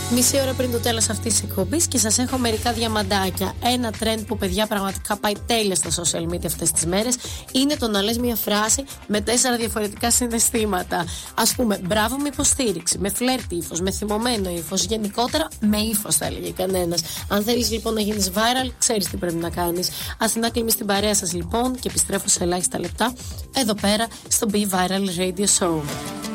Μισή ώρα πριν το τέλος αυτής της εκπομπής και σας έχω μερικά διαμαντάκια. Ένα trend που, παιδιά, πραγματικά πάει τέλεια στα social media αυτές τις μέρες είναι το να λες μια φράση με 4 διαφορετικά συναισθήματα. Ας πούμε, μπράβο με υποστήριξη, με φλερτ ύφος, με θυμωμένο ύφος, γενικότερα με ύφος θα έλεγε κανένας. Αν θέλεις λοιπόν να γίνεις viral, ξέρεις τι πρέπει να κάνεις. Αθηνά Κλίμη στην παρέα σας λοιπόν και επιστρέφω σε ελάχιστα λεπτά εδώ πέρα στο Be Viral Radio Show.